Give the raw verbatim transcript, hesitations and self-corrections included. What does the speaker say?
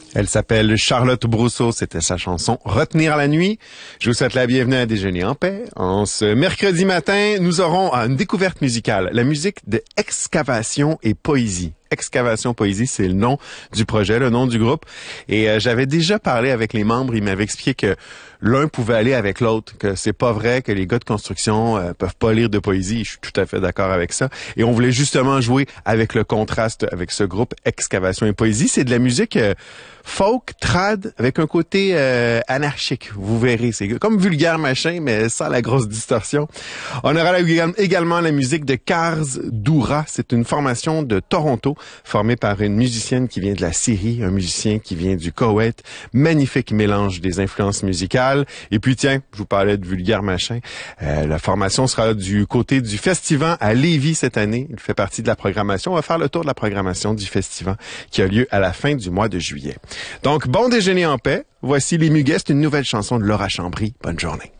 Elle s'appelle Charlotte Brousseau, c'était sa chanson « Retenir la nuit ». Je vous souhaite la bienvenue à Déjeuner en paix. En ce mercredi matin, nous aurons une découverte musicale, la musique de Excavation et Poésie. Excavation Poésie, c'est le nom du projet, le nom du groupe. Et euh, j'avais déjà parlé avec les membres, ils m'avaient expliqué que l'un pouvait aller avec l'autre, que c'est pas vrai que les gars de construction euh, peuvent pas lire de poésie. Je suis tout à fait d'accord avec ça. Et on voulait justement jouer avec le contraste avec ce groupe Excavation et Poésie. C'est de la musique euh, folk, trad, avec un côté euh, anarchique. Vous verrez, c'est comme Vulgaire Machin, mais sans la grosse distorsion. On aura là également la musique de Cars Doura. C'est une formation de Toronto, formée par une musicienne qui vient de la Syrie, un musicien qui vient du Koweït. Magnifique mélange des influences musicales. Et puis tiens, je vous parlais de Vulgaire Machin. Euh, la formation sera du côté du Festival à Lévis cette année. Il fait partie de la programmation. On va faire le tour de la programmation du Festival qui a lieu à la fin du mois de juillet. Donc, bon déjeuner en paix. Voici Les Muguets, c'est une nouvelle chanson de Laura Chambry. Bonne journée.